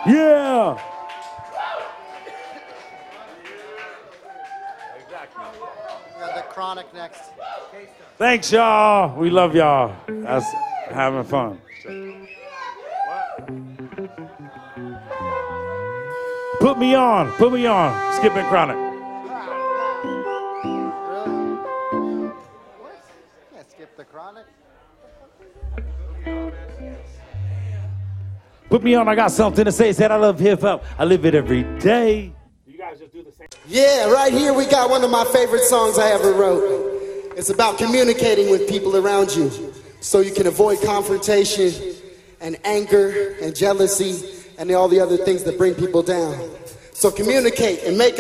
Yeah. We got the Chronic next. Thanks, y'all. We love y'all. That's having fun. Put me on. Put me on. Skip and Chronic. Really? What? Can't skip the Chronic. Put me on. I got something to say. Said I love hip hop. I live it every day. You guys just do the same. Yeah, right here we got one of my favorite songs I ever wrote. It's about communicating with people around you so you can avoid confrontation and anger and jealousy and all the other things that bring people down. So communicate and make